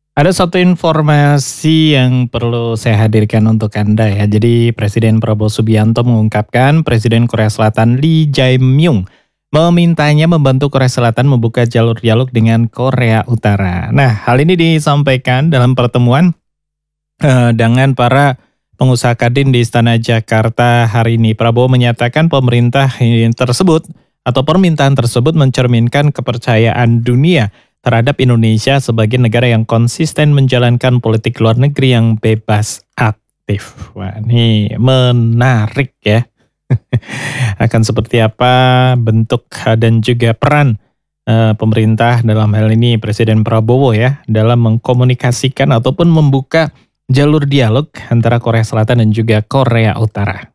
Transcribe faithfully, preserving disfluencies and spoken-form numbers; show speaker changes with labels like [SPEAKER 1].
[SPEAKER 1] Ada satu informasi yang perlu saya hadirkan untuk Anda ya. Jadi Presiden Prabowo Subianto mengungkapkan Presiden Korea Selatan Lee Jae-myung memintanya membantu Korea Selatan membuka jalur dialog dengan Korea Utara. Nah, hal ini disampaikan dalam pertemuan eh, dengan para pengusaha Kadin di Istana Jakarta hari ini. Prabowo menyatakan pemerintah ini tersebut atau permintaan tersebut mencerminkan kepercayaan dunia terhadap Indonesia sebagai negara yang konsisten menjalankan politik luar negeri yang bebas aktif. Wah, ini menarik ya. Akan seperti apa bentuk dan juga peran eh, pemerintah dalam hal ini Presiden Prabowo ya dalam mengkomunikasikan ataupun membuka jalur dialog antara Korea Selatan dan juga Korea Utara.